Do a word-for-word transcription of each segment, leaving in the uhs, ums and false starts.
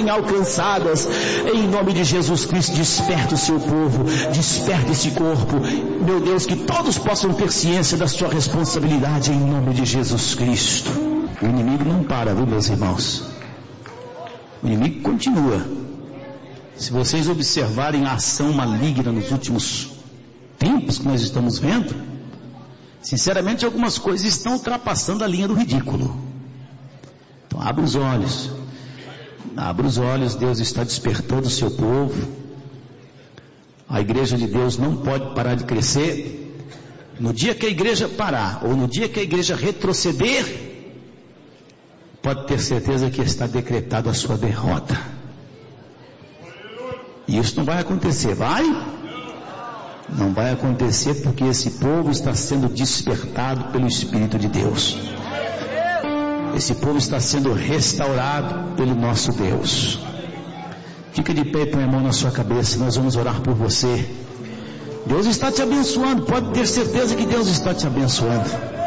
serem alcançadas. Em nome de Jesus Cristo, desperta o seu povo, desperta esse corpo, meu Deus, que todos possam ter ciência da sua responsabilidade, em nome de Jesus Cristo. O inimigo não para, viu, meus irmãos? O inimigo continua. Se vocês observarem a ação maligna nos últimos tempos que nós estamos vendo, sinceramente algumas coisas estão ultrapassando a linha do ridículo. Então abra os olhos, abra os olhos, Deus está despertando o seu povo. A igreja de Deus não pode parar de crescer. No dia que a igreja parar, ou no dia que a igreja retroceder, pode ter certeza que está decretada a sua derrota. E isso não vai acontecer, vai? Não vai acontecer, porque esse povo está sendo despertado pelo Espírito de Deus. Esse povo está sendo restaurado pelo nosso Deus. Fica de pé e põe a mão na sua cabeça, nós vamos orar por você. Deus está te abençoando, pode ter certeza que Deus está te abençoando.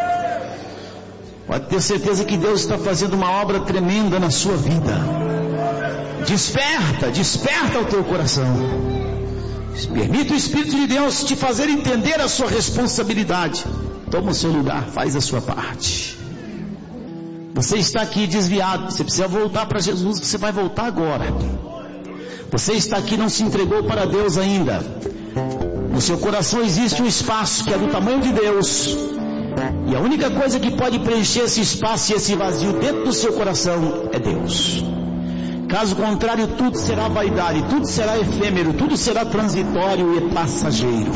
Pode ter certeza que Deus está fazendo uma obra tremenda na sua vida. Desperta, desperta o teu coração. Permita o Espírito de Deus te fazer entender a sua responsabilidade. Toma o seu lugar, faz a sua parte. Você está aqui desviado, você precisa voltar para Jesus, você vai voltar agora. Você está aqui e não se entregou para Deus ainda. No seu coração existe um espaço que é do tamanho de Deus. E a única coisa que pode preencher esse espaço e esse vazio dentro do seu coração é Deus. Caso contrário, tudo será vaidade, tudo será efêmero, tudo será transitório e passageiro.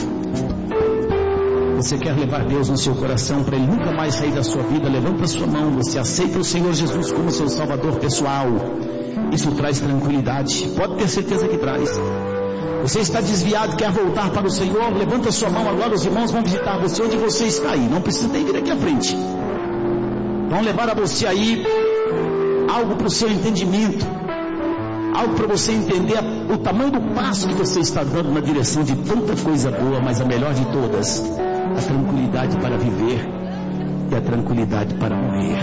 Você quer levar Deus no seu coração para Ele nunca mais sair da sua vida? Levanta a sua mão, você aceita o Senhor Jesus como seu Salvador pessoal. Isso traz tranquilidade, pode ter certeza que traz. Você está desviado, quer voltar para o Senhor? Levanta a sua mão agora, os irmãos vão visitar você onde você está aí. Não precisa nem vir aqui à frente. Vão levar a você aí algo para o seu entendimento, algo para você entender o tamanho do passo que você está dando na direção de tanta coisa boa, mas a melhor de todas, a tranquilidade para viver e a tranquilidade para morrer.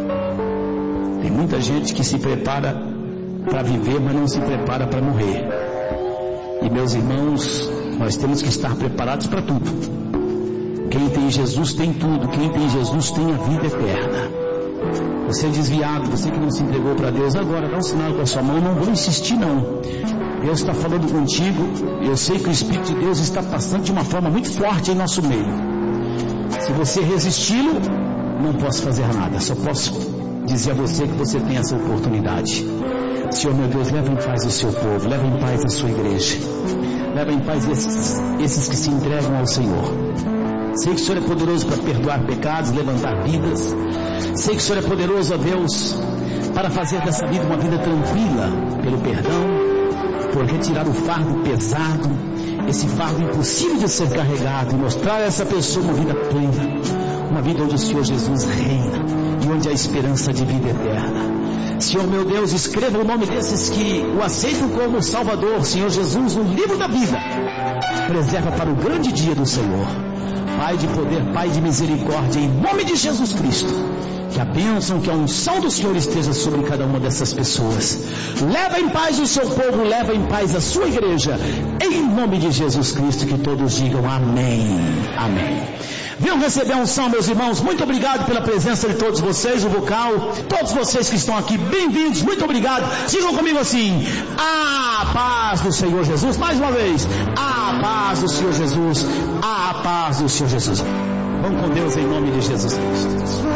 Tem muita gente que se prepara para viver, mas não se prepara para morrer. E meus irmãos, nós temos que estar preparados para tudo. Quem tem Jesus tem tudo, quem tem Jesus tem a vida eterna. Você é desviado, você que não se entregou para Deus agora, dá um sinal com a sua mão, não vou insistir não. Deus está falando contigo, eu sei que o Espírito de Deus está passando de uma forma muito forte em nosso meio. Se você resisti-lo, não posso fazer nada, só posso dizer a você que você tem essa oportunidade. Senhor meu Deus, leva em paz o seu povo, leva em paz a sua igreja, leva em paz esses, esses que se entregam ao Senhor. Sei que o Senhor é poderoso para perdoar pecados, levantar vidas. Sei que o Senhor é poderoso, ó Deus, para fazer dessa vida uma vida tranquila, pelo perdão, por retirar o fardo pesado, esse fardo impossível de ser carregado, e mostrar a essa pessoa uma vida plena, uma vida onde o Senhor Jesus reina e onde há esperança de vida eterna. Senhor meu Deus, escreva o nome desses que o aceitam como Salvador, Senhor Jesus, no livro da vida. Preserva para o grande dia do Senhor. Pai de poder, Pai de misericórdia, em nome de Jesus Cristo, que a bênção, que a unção do Senhor esteja sobre cada uma dessas pessoas. Leva em paz o seu povo, leva em paz a sua igreja, em nome de Jesus Cristo, que todos digam amém, amém. Venham receber a unção, meus irmãos. Muito obrigado pela presença de todos vocês, o vocal, todos vocês que estão aqui, bem-vindos, muito obrigado. Digam comigo assim: a paz do Senhor Jesus. Mais uma vez, a paz do Senhor Jesus, a paz do Senhor Jesus. Vamos com Deus em nome de Jesus Cristo.